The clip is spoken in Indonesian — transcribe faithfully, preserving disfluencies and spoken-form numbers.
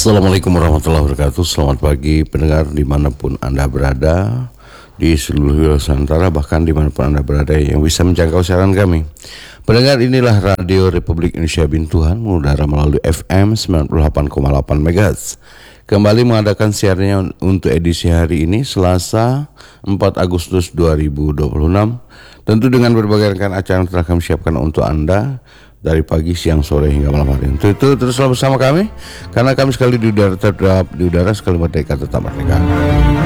Assalamualaikum warahmatullahi wabarakatuh. Selamat pagi pendengar dimanapun Anda berada di seluruh Nusantara, bahkan dimanapun Anda berada yang bisa menjangkau siaran kami. Pendengar, inilah Radio Republik Indonesia Bintuhan, mengudara melalui F M sembilan puluh delapan koma delapan megahertz. Kembali mengadakan siarannya untuk edisi hari ini Selasa empat Agustus dua ribu dua puluh enam. Tentu dengan berbagai rangkaian acara yang telah kami siapkan untuk Anda dari pagi, siang, sore hingga malam hari. Untuk itu teruslah bersama kami, karena kami sekali di udara tetap di udara, sekali merdeka tetap merdeka.